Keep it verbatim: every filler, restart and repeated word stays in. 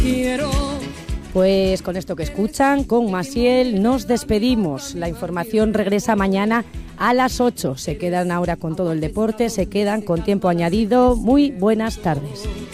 quiero. Pues con esto que escuchan, con Maciel nos despedimos. La información regresa mañana a las ocho. Se quedan ahora con todo el deporte, se quedan con tiempo añadido. Muy buenas tardes.